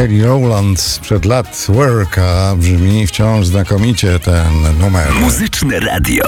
Kelly Rowland sprzed lat Work, a brzmi wciąż znakomicie ten numer. Muzyczne radio.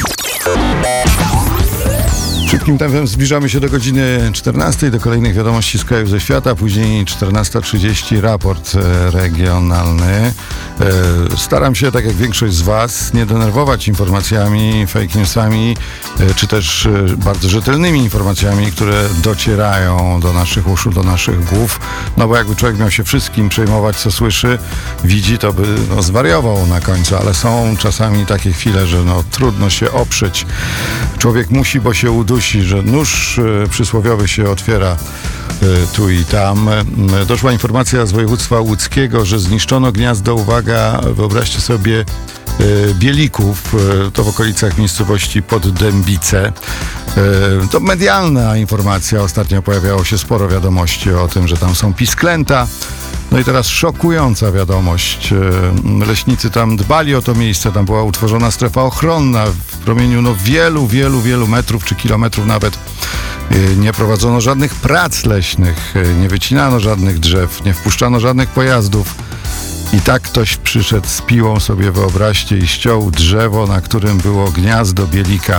Szybkim tempem zbliżamy się do godziny 14, do kolejnych wiadomości z kraju, ze świata, później 14:30 raport regionalny. Staram się, tak jak większość z Was, nie denerwować informacjami, fake newsami, czy też bardzo rzetelnymi informacjami, które docierają do naszych uszu, do naszych głów, no bo jakby człowiek miał się wszystkim przejmować, co słyszy, widzi, to by zwariował na końcu, ale są czasami takie chwile, że trudno się oprzeć. Człowiek musi, bo się udusi, że nóż przysłowiowy się otwiera tu i tam. Doszła informacja z województwa łódzkiego, że zniszczono gniazdo, uwaga, wyobraźcie sobie, bielików, to w okolicach miejscowości Poddębice. To medialna informacja, ostatnio pojawiało się sporo wiadomości o tym, że tam są pisklęta. No i teraz szokująca wiadomość. Leśnicy tam dbali o to miejsce, tam była utworzona strefa ochronna w promieniu wielu metrów czy kilometrów nawet. Nie prowadzono żadnych prac leśnych, nie wycinano żadnych drzew, nie wpuszczano żadnych pojazdów. I tak ktoś przyszedł z piłą, sobie wyobraźcie, i ściął drzewo, na którym było gniazdo bielika.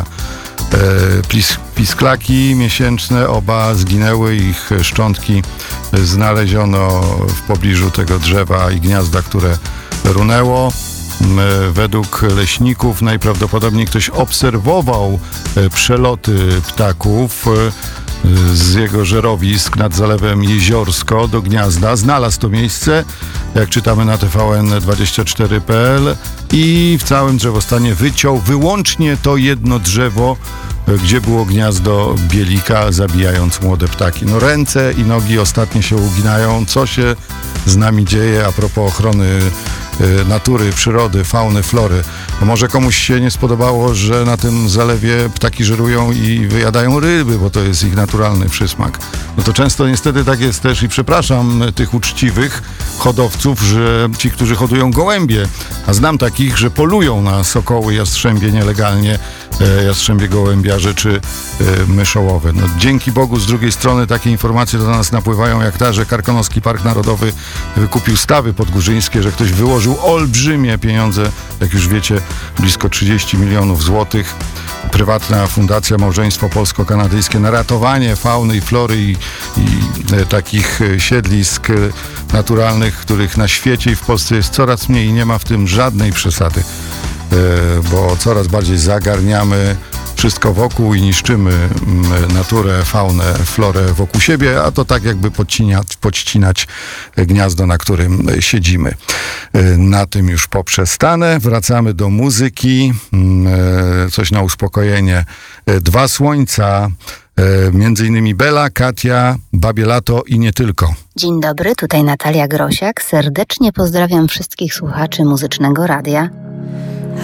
Pisklaki miesięczne oba zginęły, ich szczątki znaleziono w pobliżu tego drzewa i gniazda, które runęło. Według leśników najprawdopodobniej ktoś obserwował przeloty ptaków z jego żerowisk nad Zalewem Jeziorsko do gniazda. Znalazł to miejsce, jak czytamy na tvn24.pl, i w całym drzewostanie wyciął wyłącznie to jedno drzewo, gdzie było gniazdo bielika, zabijając młode ptaki. Ręce i nogi ostatnio się uginają. Co się z nami dzieje a propos ochrony natury, przyrody, fauny, flory? Może komuś się nie spodobało, że na tym zalewie ptaki żerują i wyjadają ryby, bo to jest ich naturalny przysmak. To często niestety tak jest też, i przepraszam tych uczciwych hodowców, że ci, którzy hodują gołębie, a znam takich, że polują na sokoły, jastrzębie nielegalnie, jastrzębie gołębiarze czy myszołowe. Dzięki Bogu z drugiej strony takie informacje do nas napływają jak ta, że Karkonoski Park Narodowy wykupił stawy podgórzyńskie, że ktoś wyłożył olbrzymie pieniądze, jak już wiecie, blisko 30 milionów złotych. Prywatna fundacja Małżeństwo Polsko-Kanadyjskie na ratowanie fauny i flory i takich siedlisk naturalnych, których na świecie i w Polsce jest coraz mniej i nie ma w tym żadnej przesady, bo coraz bardziej zagarniamy wszystko wokół i niszczymy naturę, faunę, florę wokół siebie, a to tak jakby podcinać gniazdo, na którym siedzimy. Na tym już poprzestanę. Wracamy do muzyki. Coś na uspokojenie. Dwa słońca, między innymi Bela, Katia, Babie Lato i nie tylko. Dzień dobry, tutaj Natalia Grosiak. Serdecznie pozdrawiam wszystkich słuchaczy Muzycznego Radia.